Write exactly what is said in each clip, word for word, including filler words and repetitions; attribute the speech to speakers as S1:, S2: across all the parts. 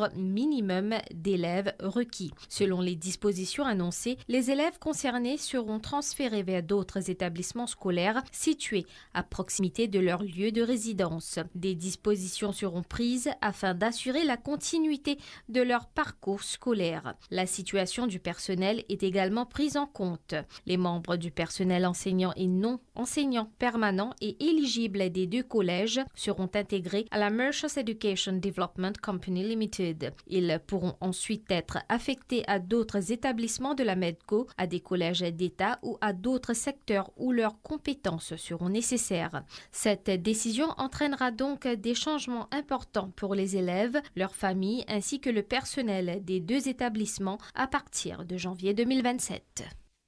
S1: nombre minimum d'élèves requis. Selon les dispositions annoncées, les élèves concernés seront transférés vers d'autres établissements scolaires situés à proximité de leur lieu de résidence. Des dispositions seront prises afin d'assurer la continuité de leur parcours scolaire. La situation du personnel est également prise en compte. Les membres du personnel enseignant et non enseignants permanents et éligibles des deux collèges seront intégrés à la Mauritius Education Development Company Limited. Ils pourront ensuite être affectés à d'autres établissements de la MEDCO, à des collèges d'État ou à d'autres secteurs où leurs compétences seront nécessaires. Cette décision entraînera donc des changements importants pour les élèves, leurs familles ainsi que le personnel des deux établissements à partir de janvier deux mille vingt-sept.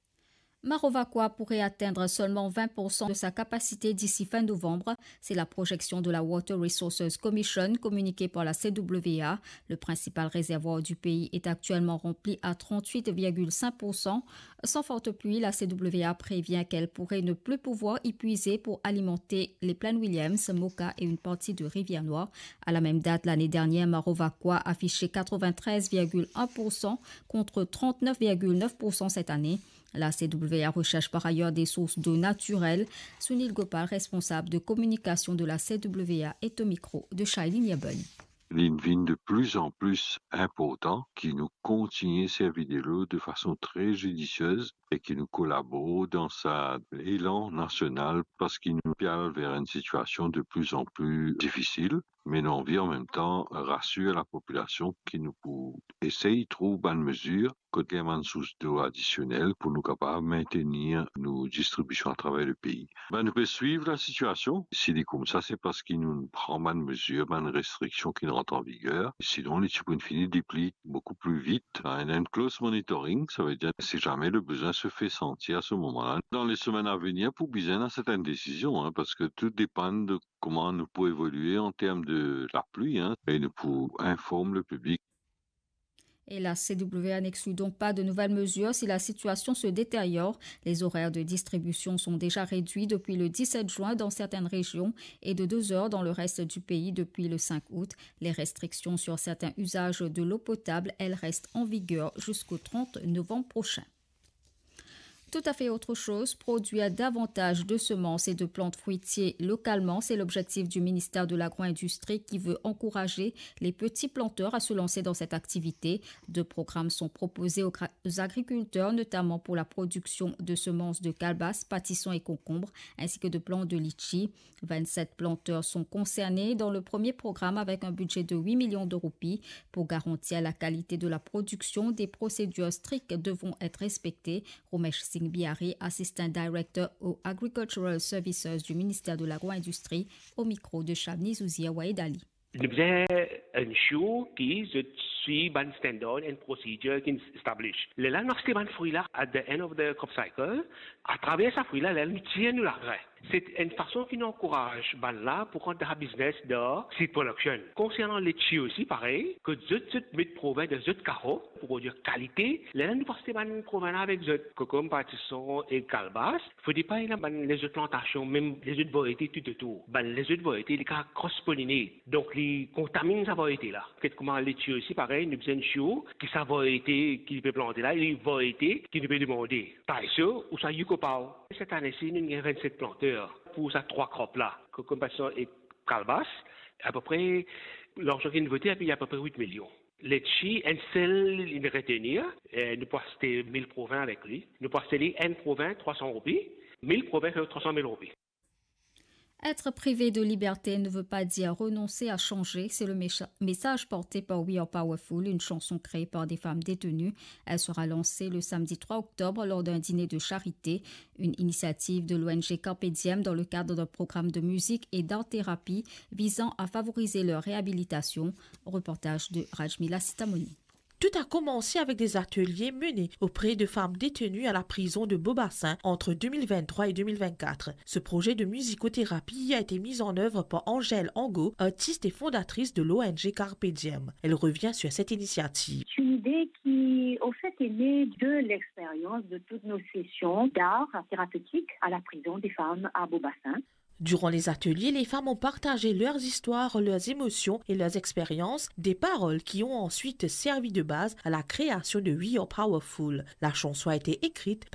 S2: Marovakwa pourrait atteindre seulement vingt pour cent de sa capacité d'ici fin novembre. C'est la projection de la Water Resources Commission communiquée par la C W A. Le principal réservoir du pays est actuellement rempli à trente-huit virgule cinq pour cent. Sans forte pluie, la C W A prévient qu'elle pourrait ne plus pouvoir y puiser pour alimenter les plaines Williams, Moka et une partie de Rivière-Noire. À la même date l'année dernière, Marovakwa affichait quatre-vingt-treize virgule un pour cent contre trente-neuf virgule neuf pour cent cette année. La C W A recherche par ailleurs des sources d'eau naturelles. Sunil Gopal, responsable de communication de la C W A, est au micro de Shailene Yabun.
S3: Une vigne de plus en plus important qui nous continue à servir de l'eau de façon très judicieuse et qui nous collabore dans sa élan national parce qu'il nous piale vers une situation de plus en plus difficile, mais l'envie en même temps rassure la population qui nous essaye de trouver bonne mesure côté une source d'eau additionnelle pour nous capables de maintenir nos distributions à travers le pays. Ben, nous pouvons suivre la situation. Si c'est comme ça, c'est parce qu'il nous prend bonne mesure, bonne restriction qui rentrent en vigueur. Sinon, les points finis déplient beaucoup plus vite. Un un close monitoring, ça veut dire que si jamais le besoin se fait sentir à ce moment-là. Dans les semaines à venir, pour bien à certaines décisions, hein, parce que tout dépend de comment nous pouvons évoluer en termes de la pluie, hein, et nous pouvons informer le public.
S2: Et la C W A n'exclut donc pas de nouvelles mesures si la situation se détériore. Les horaires de distribution sont déjà réduits depuis le dix-sept juin dans certaines régions et de deux heures dans le reste du pays depuis le cinq août. Les restrictions sur certains usages de l'eau potable, elles restent en vigueur jusqu'au trente novembre prochain. Tout à fait autre chose, produire davantage de semences et de plantes fruitières localement, c'est l'objectif du ministère de l'Agro-Industrie qui veut encourager les petits planteurs à se lancer dans cette activité. Deux programmes sont proposés aux agriculteurs, notamment pour la production de semences de calebasse, pâtissons et concombres, ainsi que de plants de litchi. vingt-sept planteurs sont concernés dans le premier programme avec un budget de huit millions de roupies. Pour garantir la qualité de la production, des procédures strictes devront être respectées. Romesh Singh Biari, assistant director aux Agricultural Services du ministère de l'Agro-Industrie, au micro de Shabni Zouzia Waïdali.
S4: Nous avons un show qui suit un standard and procedure qui est établi. Le là, nous avons un fruit là, at the end of the crop cycle, à travers ce fruit là, nous tirons l'argent. C'est une façon qui nous encourage ben là pour rendre un business de seed production. Concernant les chi aussi, pareil, que d'autres mettent province de d'autres carreaux pour produire qualité. Là, nous passons une province avec d'autres cocom, pâtisson et calebasse. Faut dire pas ben les autres plantations, même les autres variétés tout autour. Ben les autres variétés, les cas cross-pollinés. Donc, les contaminent sa variété là. Peut-être comment les chi aussi, pareil, nous besoin de chou qui sa variété qui peut planter là, et les variétés qui nous peut demander. Par exemple, ou ça Yukopao. Cette année-ci, nous avons vingt-sept planteurs pour ces trois crops là, comme pâtisson et calebasse, à peu près, l'argent qui nous voté, il y a à peu près huit millions. Les chi, un seul, il retenir, nous pouvons acheter mille provinces avec lui, nous pouvons acheter un province trois cents roupies, mille provinces trois cent mille roupies.
S2: Être privé de liberté ne veut pas dire renoncer à changer. C'est le message porté par We Are Powerful, une chanson créée par des femmes détenues. Elle sera lancée le samedi trois octobre lors d'un dîner de charité, une initiative de l'O N G Carpe Diem dans le cadre d'un programme de musique et d'art-thérapie visant à favoriser leur réhabilitation. Reportage de Rajmila Sitamoni.
S5: Tout a commencé avec des ateliers menés auprès de femmes détenues à la prison de Beaubassin entre deux mille vingt-trois et deux mille vingt-quatre. Ce projet de musicothérapie a été mis en œuvre par Angèle Angot, artiste et fondatrice de l'O N G Carpe Diem. Elle revient sur cette initiative.
S6: C'est une idée qui, au fait, est née de l'expérience de toutes nos sessions d'art thérapeutique à la prison des femmes à Beaubassin.
S5: Durant les ateliers, les femmes ont partagé leurs histoires, leurs émotions et leurs expériences, des paroles qui ont ensuite servi de base à la création de We Are Powerful. La chanson a été écrite